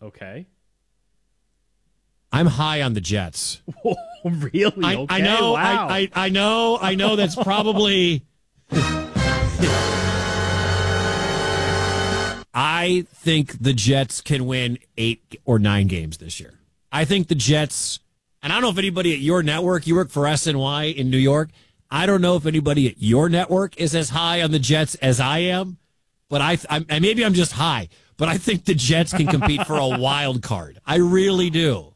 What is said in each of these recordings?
Okay. I'm high on the Jets. Really? Okay. I know. Wow. I know. That's probably. I think the Jets can win 8 or 9 games this year. I think the Jets, and I don't know if anybody at your network, you work for SNY in New York. I don't know if anybody at your network is as high on the Jets as I am, but maybe I'm just high. But I think the Jets can compete for a wild card. I really do.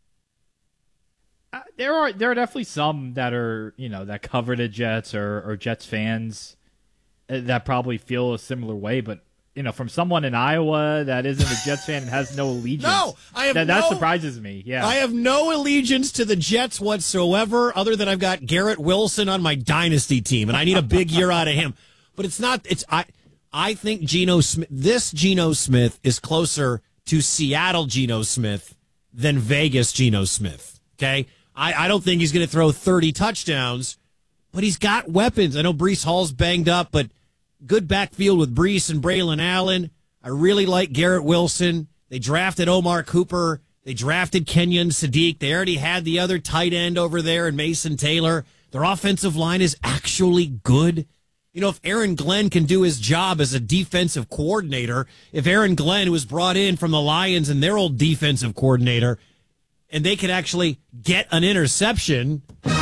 There are definitely some that are, that cover the Jets or Jets fans that probably feel a similar way, but from someone in Iowa that isn't a Jets fan and has no allegiance. No, that surprises me. Yeah, I have no allegiance to the Jets whatsoever, other than I've got Garrett Wilson on my dynasty team, and I need a big year out of him. But it's not. I think Geno Smith. This Geno Smith is closer to Seattle Geno Smith than Vegas Geno Smith. Okay, I don't think he's going to throw 30 touchdowns, but he's got weapons. I know Breece Hall's banged up, but good backfield with Breece and Braylon Allen. I really like Garrett Wilson. They drafted Omar Cooper. They drafted Kenyon Sadiq. They already had the other tight end over there in Mason Taylor. Their offensive line is actually good. If Aaron Glenn can do his job as a defensive coordinator, if Aaron Glenn was brought in from the Lions and their old defensive coordinator, and they could actually get an interception,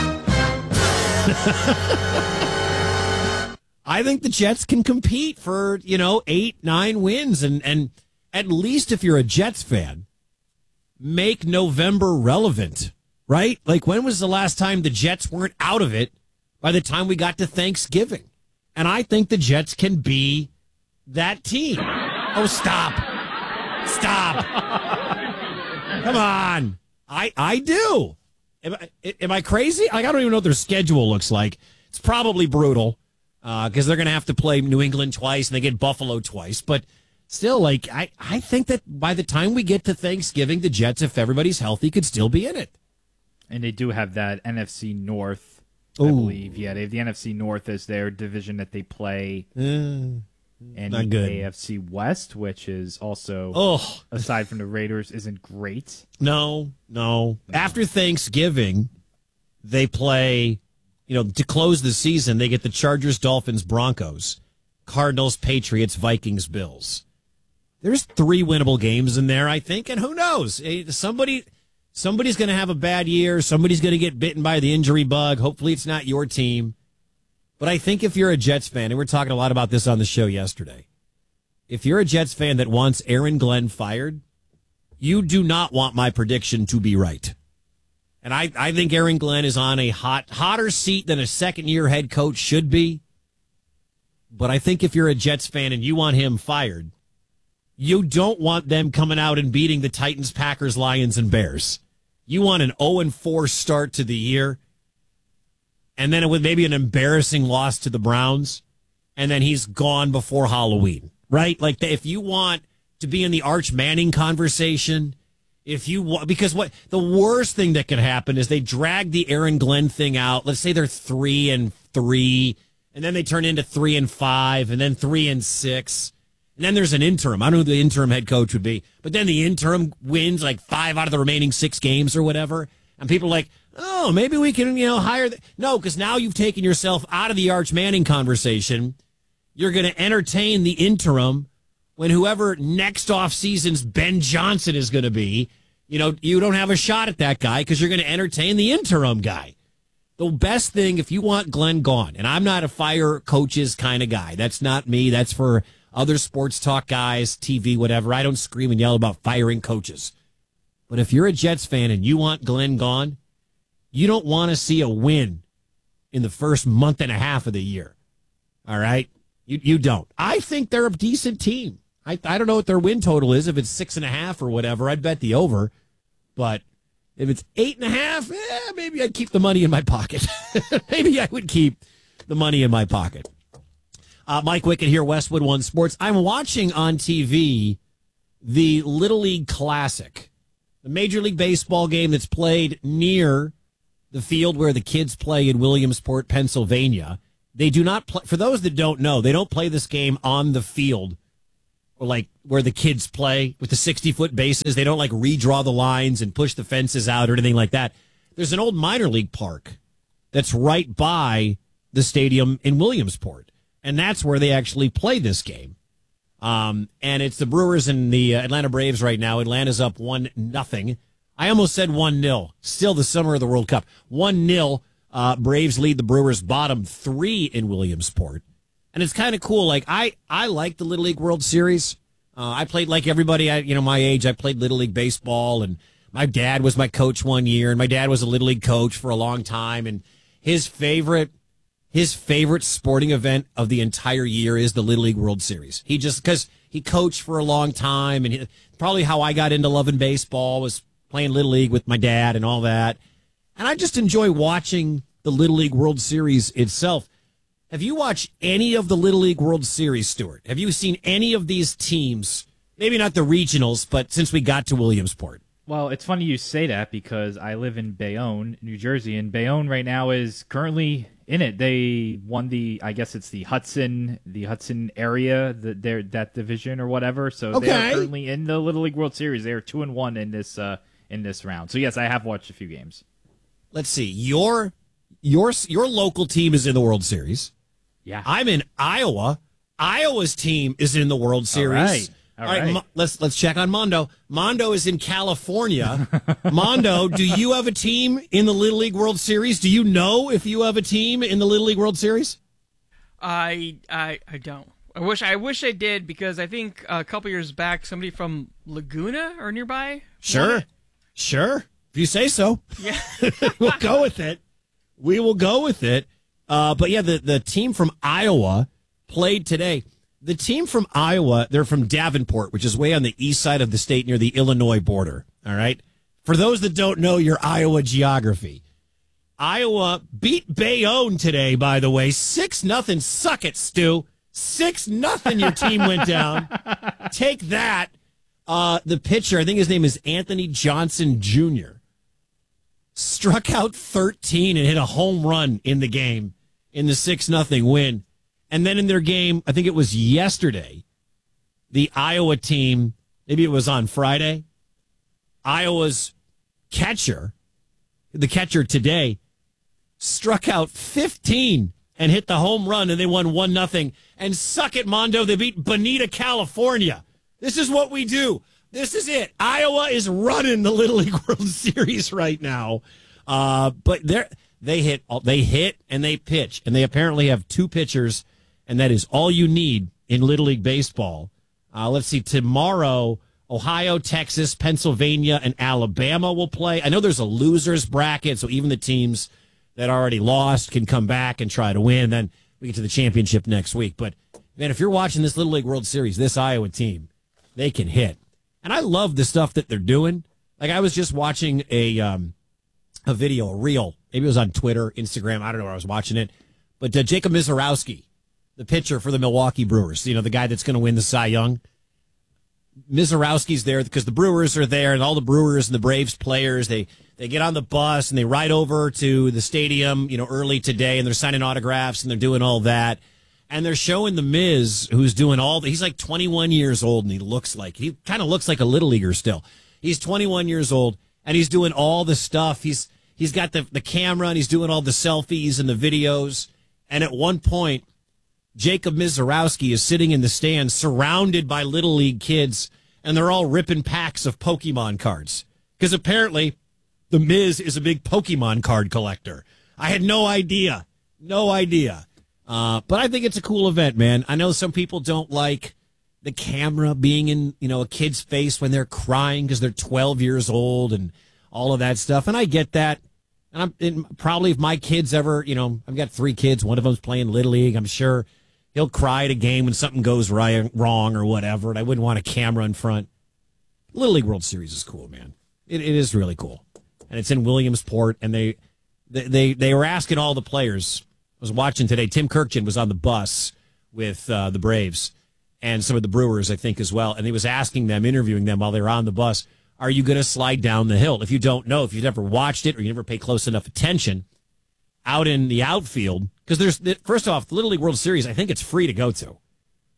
I think the Jets can compete for, 8, 9 wins. And at least if you're a Jets fan, make November relevant, right? Like, when was the last time the Jets weren't out of it by the time we got to Thanksgiving? And I think the Jets can be that team. Oh, stop. Stop. Come on. I do. Am I crazy? Like, I don't even know what their schedule looks like. It's probably brutal because they're going to have to play New England twice and they get Buffalo twice. But still, like, I think that by the time we get to Thanksgiving, the Jets, if everybody's healthy, could still be in it. And they do have that NFC North, I believe. Yeah, they have the NFC North as their division that they play. And the AFC West, which is also, aside from the Raiders, isn't great. No. After Thanksgiving, they play, to close the season, they get the Chargers, Dolphins, Broncos, Cardinals, Patriots, Vikings, Bills. There's 3 winnable games in there, I think, and who knows? Somebody's going to have a bad year. Somebody's going to get bitten by the injury bug. Hopefully it's not your team. But I think if you're a Jets fan, and we're talking a lot about this on the show yesterday, if you're a Jets fan that wants Aaron Glenn fired, you do not want my prediction to be right. And I think Aaron Glenn is on a hotter seat than a second-year head coach should be. But I think if you're a Jets fan and you want him fired, you don't want them coming out and beating the Titans, Packers, Lions, and Bears. You want an 0-4 start to the year. And then with maybe an embarrassing loss to the Browns, and then he's gone before Halloween, right? Like, if you want to be in the Arch Manning conversation, because what the worst thing that could happen is they drag the Aaron Glenn thing out. Let's say they're 3-3, and then they turn into 3-5, and then 3-6, and then there's an interim. I don't know who the interim head coach would be, but then the interim wins like 5 out of the remaining 6 games or whatever, and people are like, oh, maybe we can, hire. No, because now you've taken yourself out of the Arch Manning conversation. You're going to entertain the interim when whoever next offseason's Ben Johnson is going to be. You don't have a shot at that guy because you're going to entertain the interim guy. The best thing, if you want Glenn gone, and I'm not a fire coaches kind of guy. That's not me. That's for other sports talk guys, TV, whatever. I don't scream and yell about firing coaches. But if you're a Jets fan and you want Glenn gone, you don't want to see a win in the first month and a half of the year. All right? You don't. I think they're a decent team. I don't know what their win total is. If it's 6.5 or whatever, I'd bet the over. But if it's 8.5, maybe I'd keep the money in my pocket. Maybe I would keep the money in my pocket. Mike Wickett here, Westwood One Sports. I'm watching on TV the Little League Classic, the Major League Baseball game that's played near the field where the kids play in Williamsport, Pennsylvania. They do not play, for those that don't know, they don't play this game on the field or like where the kids play with the 60-foot bases. They don't like redraw the lines and push the fences out or anything like that. There's an old minor league park that's right by the stadium in Williamsport, and that's where they actually play this game. And it's the Brewers and the Atlanta Braves right now. Atlanta's up 1-0. I almost said 1-0. Still the summer of the World Cup. 1-0. Braves lead the Brewers bottom 3 in Williamsport. And it's kind of cool. Like I like the Little League World Series. I played like everybody, my age. I played Little League baseball, and my dad was my coach one year, and my dad was a Little League coach for a long time. And his favorite sporting event of the entire year is the Little League World Series. Because he coached for a long time, and probably how I got into loving baseball was playing Little League with my dad and all that. And I just enjoy watching the Little League World Series itself. Have you watched any of the Little League World Series, Stuart? Have you seen any of these teams? Maybe not the regionals, but since we got to Williamsport. Well, it's funny you say that because I live in Bayonne, New Jersey, and Bayonne right now is currently in it. They won the Hudson area, that division or whatever. So okay. They are currently in the Little League World Series. They are 2-1 in this round. So yes, I have watched a few games. Let's see. Your local team is in the World Series. Yeah. I'm in Iowa. Iowa's team is in the World Series. All right. Let's check on Mondo. Mondo is in California. Mondo, do you have a team in the Little League World Series? Do you know if you have a team in the Little League World Series? I don't. I wish I did, because I think a couple years back somebody from Laguna or nearby. Sure. If you say so. Yeah. We'll go with it. We will go with it. But yeah, the team from Iowa played today. The team from Iowa, they're from Davenport, which is way on the east side of the state near the Illinois border. All right. For those that don't know your Iowa geography, Iowa beat Bayonne today, by the way. 6-0. Suck it, Stu. 6-0 your team went down. Take that. The pitcher, I think his name is Anthony Johnson Jr., struck out 13 and hit a home run in the game in the 6-0 win. And then in their game, I think it was yesterday, the Iowa team, maybe it was on Friday, Iowa's catcher, the catcher today, struck out 15 and hit the home run, and they won 1-0. And suck it, Mondo, they beat Bonita, California. This is what we do. This is it. Iowa is running the Little League World Series right now. But they hit and they pitch, and they apparently have 2 pitchers, and that is all you need in Little League baseball. Let's see. Tomorrow, Ohio, Texas, Pennsylvania, and Alabama will play. I know there's a losers bracket, so even the teams that already lost can come back and try to win. Then we get to the championship next week. But, man, if you're watching this Little League World Series, this Iowa team, they can hit. And I love the stuff that they're doing. Like, I was just watching a video, a reel. Maybe it was on Twitter, Instagram. I don't know where I was watching it. But Jacob Misiorowski, the pitcher for the Milwaukee Brewers, the guy that's going to win the Cy Young. Misiorowski's there because the Brewers are there, and all the Brewers and the Braves players, they get on the bus and they ride over to the stadium, early today, and they're signing autographs and they're doing all that. And they're showing the Miz, who's doing he's like 21 years old, and he kind of looks like a little leaguer still. He's 21 years old, and he's doing all the stuff. He's got the camera, and he's doing all the selfies and the videos. And at one point, Jacob Misiorowski is sitting in the stands surrounded by Little League kids, and they're all ripping packs of Pokemon cards. Because apparently, the Miz is a big Pokemon card collector. I had no idea. But I think it's a cool event, man. I know some people don't like the camera being in, a kid's face when they're crying because they're 12 years old and all of that stuff. And I get that. And probably if my kids ever, I've got 3 kids. One of them's playing Little League. I'm sure he'll cry at a game when something goes wrong or whatever. And I wouldn't want a camera in front. Little League World Series is cool, man. It is really cool. And it's in Williamsport. And they were asking all the players. I was watching today. Tim Kirkjian was on the bus with the Braves and some of the Brewers, I think, as well. And he was asking them, interviewing them while they were on the bus, are you going to slide down the hill? If you don't know, if you've never watched it or you never pay close enough attention, out in the outfield, because first off, the Little League World Series, I think it's free to go to.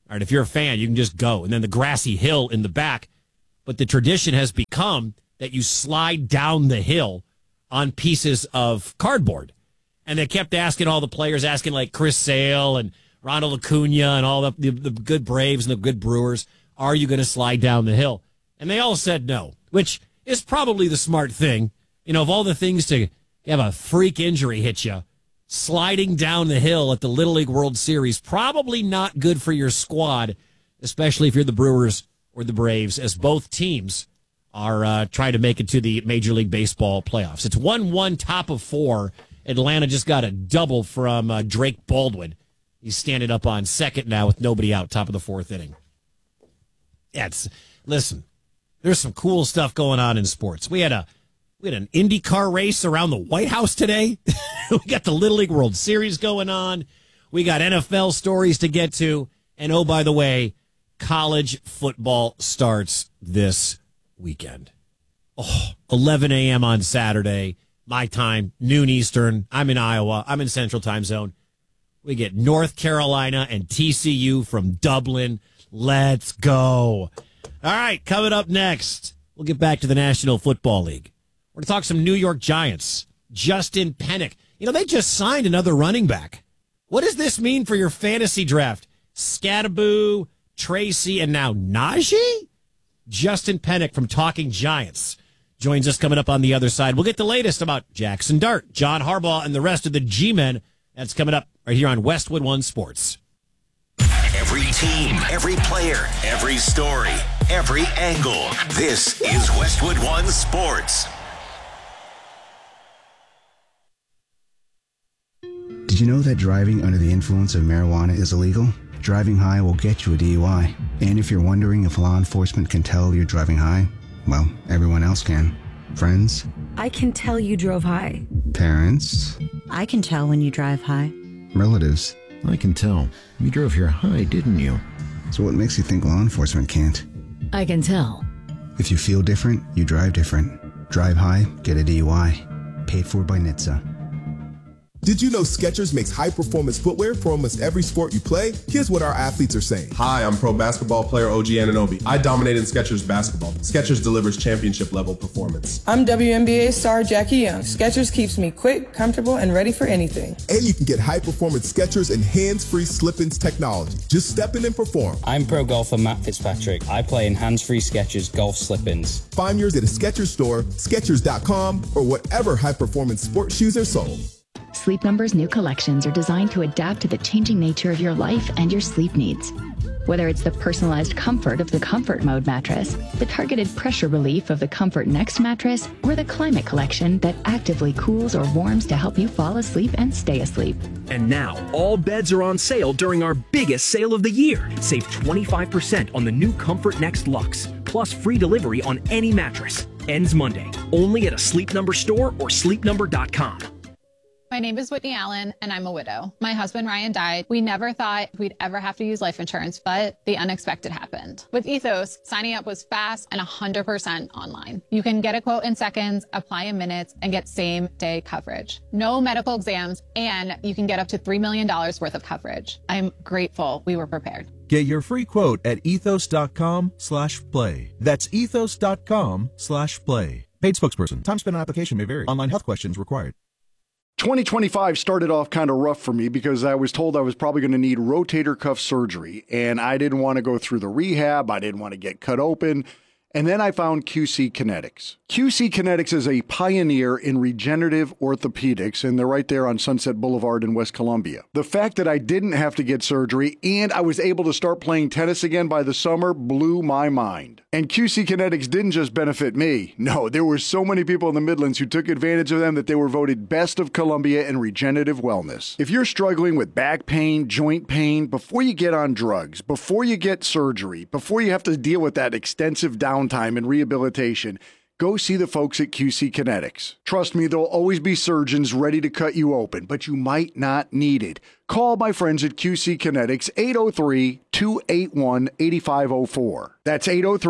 All right, if you're a fan, you can just go. And then the grassy hill in the back. But the tradition has become that you slide down the hill on pieces of cardboard. And they kept asking all the players, asking like Chris Sale and Ronald Acuna and all the good Braves and the good Brewers, are you going to slide down the hill? And they all said no, which is probably the smart thing. You know, of all the things to have a freak injury hit you, sliding down the hill at the Little League World Series, probably not good for your squad, especially if you're the Brewers or the Braves, as both teams are trying to make it to the Major League Baseball playoffs. It's 1-1 top of 4. Atlanta just got a double from Drake Baldwin. He's standing up on second now with nobody out, top of the 4th inning. Yeah, listen, there's some cool stuff going on in sports. We had an IndyCar race around the White House today. We got the Little League World Series going on. We got NFL stories to get to. And oh, by the way, college football starts this weekend. 11 a.m. on Saturday. My time, noon Eastern. I'm in Iowa. I'm in Central Time Zone. We get North Carolina and TCU from Dublin. Let's go. All right, coming up next, we'll get back to the National Football League. We're going to talk some New York Giants. Justin Pennick. You know, they just signed another running back. What does this mean for your fantasy draft? Scattaboo, Tracy, and now Najee? Justin Pennick from Talking Giants joins us coming up on the other side. We'll get the latest about Jackson Dart, John Harbaugh, and the rest of the G-men. That's coming up right here on Westwood One Sports. Every team, every player, every story, every angle. This is Westwood One Sports. Did you know that driving under the influence of marijuana is illegal? Driving high will get you a DUI. And if you're wondering if law enforcement can tell you're driving high, well, everyone else can. Friends? I can tell you drove high. Parents? I can tell when you drive high. Relatives? I can tell. You drove here high, didn't you? So what makes you think law enforcement can't? I can tell. If you feel different, you drive different. Drive high, get a DUI. Paid for by NHTSA. Did you know Skechers makes high-performance footwear for almost every sport you play? Here's what our athletes are saying. Hi, I'm pro basketball player OG Anunoby. I dominate in Skechers basketball. Skechers delivers championship-level performance. I'm WNBA star Jackie Young. Skechers keeps me quick, comfortable, and ready for anything. And you can get high-performance Skechers and hands-free slip-ins technology. Just step in and perform. I'm pro golfer Matt Fitzpatrick. I play in hands-free Skechers golf slip-ins. Find yours at a Skechers store, Skechers.com, or whatever high-performance sports shoes are sold. Sleep Number's new collections are designed to adapt to the changing nature of your life and your sleep needs. Whether it's the personalized comfort of the Comfort Mode mattress, the targeted pressure relief of the Comfort Next mattress, or the Climate Collection that actively cools or warms to help you fall asleep and stay asleep. And now, all beds are on sale during our biggest sale of the year. Save 25% on the new Comfort Next Luxe, plus free delivery on any mattress. Ends Monday, only at a Sleep Number store or sleepnumber.com. My name is Whitney Allen, and I'm a widow. My husband, Ryan, died. We never thought we'd ever have to use life insurance, but the unexpected happened. With Ethos, signing up was fast and 100% online. You can get a quote in seconds, apply in minutes, and get same-day coverage. No medical exams, and you can get up to $3 million worth of coverage. I'm grateful we were prepared. Get your free quote at ethos.com/play. That's ethos.com/play. Paid spokesperson. Time spent on application may vary. Online health questions required. 2025 started off kind of rough for me because I was told I was probably going to need rotator cuff surgery, and I didn't want to go through the rehab. I didn't want to get cut open. And then I found QC Kinetics. QC Kinetics is a pioneer in regenerative orthopedics, and they're right there on Sunset Boulevard in West Columbia. The fact that I didn't have to get surgery and I was able to start playing tennis again by the summer blew my mind. And QC Kinetics didn't just benefit me. No, there were so many people in the Midlands who took advantage of them that they were voted Best of Columbia in regenerative wellness. If you're struggling with back pain, joint pain, before you get on drugs, before you get surgery, before you have to deal with that extensive downtime and rehabilitation, go see the folks at QC Kinetics. Trust me, there'll always be surgeons ready to cut you open, but you might not need it. Call my friends at QC Kinetics, 803-281-8504. That's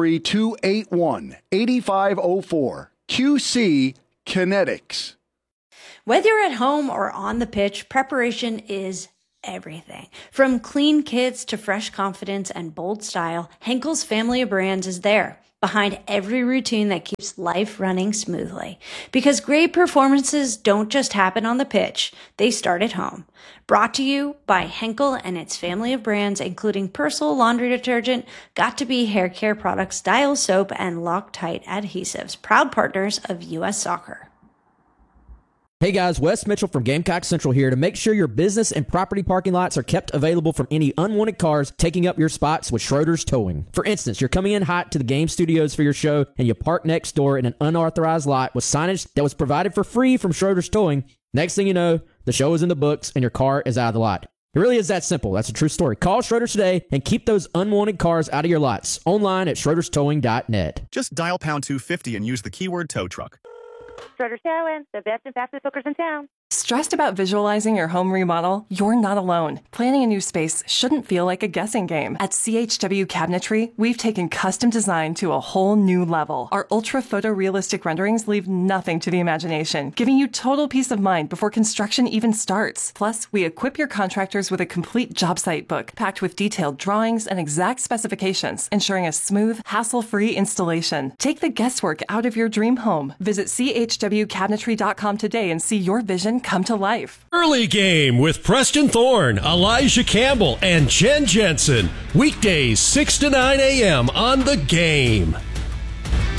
803-281-8504. QC Kinetics. Whether you're at home or on the pitch, preparation is everything. From clean kits to fresh confidence and bold style, Henkel's family of brands is there, behind every routine that keeps life running smoothly. Because great performances don't just happen on the pitch, they start at home. Brought to you by Henkel and its family of brands, including Persil laundry detergent, Got2b hair care products, Dial soap, and Loctite adhesives, proud partners of U.S. Soccer. Hey guys, Wes Mitchell from Gamecock Central here to make sure your business and property parking lots are kept available from any unwanted cars taking up your spots with Schroeder's Towing. For instance, you're coming in hot to the game studios for your show and you park next door in an unauthorized lot with signage that was provided for free from Schroeder's Towing. Next thing you know, the show is in the books and your car is out of the lot. It really is that simple. That's a true story. Call Schroeder's today and keep those unwanted cars out of your lots. Online at schroederstowing.net. Just dial pound 250 and use the keyword tow truck. Schroeder's Towing, the best and fastest hookers in town. Stressed about visualizing your home remodel? You're not alone. Planning a new space shouldn't feel like a guessing game. At CHW Cabinetry, we've taken custom design to a whole new level. Our ultra photorealistic renderings leave nothing to the imagination, giving you total peace of mind before construction even starts. Plus, we equip your contractors with a complete job site book, packed with detailed drawings and exact specifications, ensuring a smooth, hassle-free installation. Take the guesswork out of your dream home. Visit chwcabinetry.com today and see your vision come to life. Early Game with Preston Thorne, Elijah Campbell, and Jen Jensen. Weekdays 6 to 9 a.m. on The Game.